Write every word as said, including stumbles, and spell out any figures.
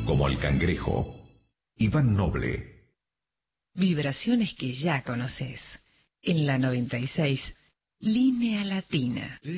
como el cangrejo. Iván Noble. Vibraciones que ya conoces. En la noventa y seis, Línea Latina.